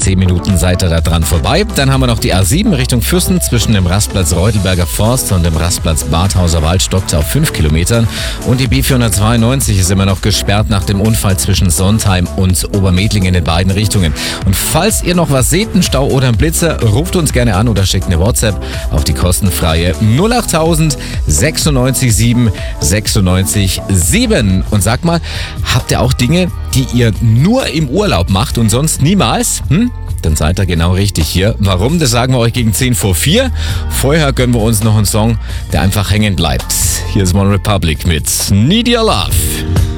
10 Minuten seid ihr da dran vorbei. Dann haben wir noch die A7 Richtung Füssen zwischen dem Rastplatz Reutelberger Forst und dem Rastplatz Badhauser Wald stockt auf 5 Kilometern. Und die B492 ist immer noch gesperrt nach dem Unfall zwischen Sontheim und Obermedling in den beiden Richtungen. Und falls ihr noch was seht, einen Stau oder einen Blitzer, ruft uns gerne an oder schickt eine WhatsApp auf die kostenfreie 08000 96 7 96 7. Und sagt mal, habt ihr auch Dinge, die ihr nur im Urlaub macht und sonst niemals? Dann seid ihr genau richtig hier. Warum? Das sagen wir euch gegen 10 vor 4. Vorher gönnen wir uns noch einen Song, der einfach hängen bleibt. Hier ist One Republic mit Need Your Love.